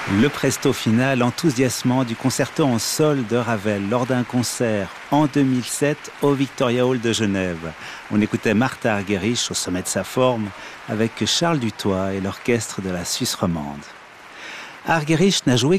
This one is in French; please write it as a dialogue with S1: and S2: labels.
S1: Le presto final enthousiasmant du concerto en sol de Ravel lors d'un concert en 2007 au Victoria Hall de Genève. On écoutait Martha Argerich au sommet de sa forme avec Charles Dutoit et l'orchestre de la Suisse romande. Argerich n'a joué